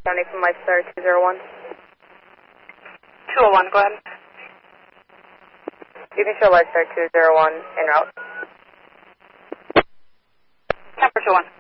County from Lifestar 201. 201, go ahead. You can show Lifestar 201 en route. Temperature 1.